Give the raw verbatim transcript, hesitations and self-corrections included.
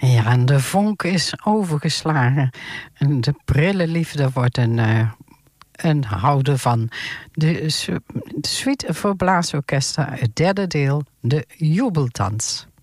Ja, en de vonk is overgeslagen. En de prille liefde wordt een, uh, een houden van. De, de suite voor blaasorkesten, het derde deel, de jubeltans.